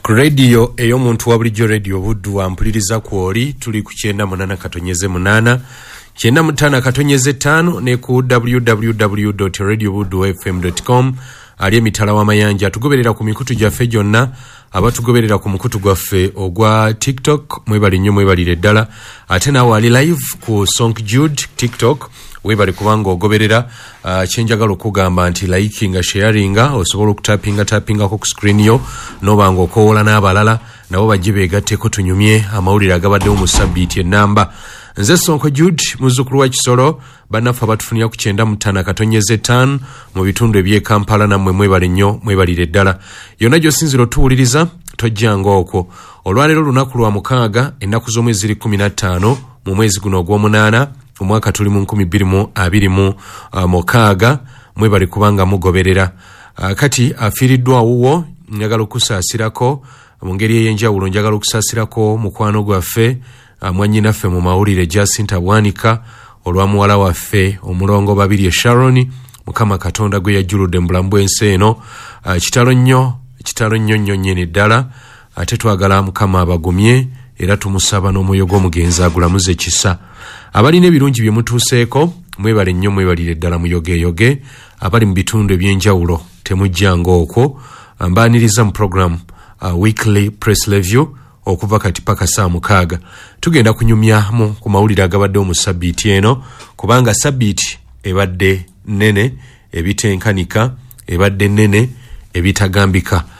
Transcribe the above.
Radio ey'omuntu wa bulijjo radio Buddu ampuliriza kwoli tuli ku 98.8 95 ne ku www.radiobuddufm.com ali emitala w'amayanja tugoberera ku mikutu gyaffe gyonna abatugoberera ku mukutu gwaffe ogwa TikTok mwebali nnyo mwebalire ddala ate naawe ali live ku Sonk Jude TikTok webali kubanga ogoberera kyenjagala okugamba nti likinga sharinga osobola okutapinga ku screen yo nobanga okoola n'abalala nabo bajje beegatteko tunyumye amawulire agabaddewo mu sabbiiti ennamba nze Sonko Jude muzzukulu wa Kisoro bannaffe abatufunira ku 95.5 mu bitundu eby'e Kampala nammwe mwebale nnyo mwebalire ddala yonna gy'osinzira otuwuliriza tojjanga okwo olwaleero lunaku lwa 6 ennaku z'omwezi 15 mu mwezi guno ogw'omunaana omwaka tuli mu 2026 mwebali kubanga mugoberera kati afiiriddwa wuwo njagala okusaasirako mu ngeri ey'enjawulo njagala okusaasirako mukwano gwaffe mwannyinaffe mu mawulire Jacinta Bwanika olwa muwala waffe omulongo babiri Sharon mukama katonda gwe yajjuludde mu bulamu bw'ensi eno kitalo nnyo nnyini ddala ate twagala mukama abagumye era tumusaba n'omwoyo gw'omugenzi agulamuze ekisa abalina ebirungi bye mutuuseeko mwebale nnyo mwebalire ddala muyogeeyoge abali mu bitundu eby'enjawulo temujjanga okwo mbaaniriza mu program weekly press review okuva kati paka saa 6 tugenda kunyumyamu ku mawulire agabaddewo mu sabbiiti eno kubanga sabbiiti ebadde nnene ebitenkanika ebadde nnene ebitagambika